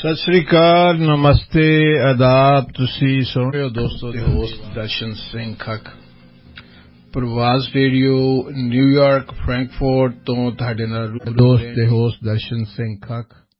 ਸਤਿ ਸ੍ਰੀ ਅਕਾਲ, ਨਮਸਤੇ, ਆਦਾਬ। ਤੁਸੀਂ ਸੁਣ ਰਹੇ ਹੋ ਦੋਸਤੋ ਦੇ ਹੋਸਟ ਦਰਸ਼ਨ ਸਿੰਘ ਖੱਕ, ਪ੍ਰਵਾਸ ਰੇਡੀਓ, ਨਿਊਯਾਰਕ, ਫਰੈਂਕਫਰਟ ਤੋਂ ਤੁਹਾਡੇ ਨਾਲ ਦੋਸਤ ਦੇ ਹੋਸਟ ਦਰਸ਼ਨ ਸਿੰਘ ਖੱਕ।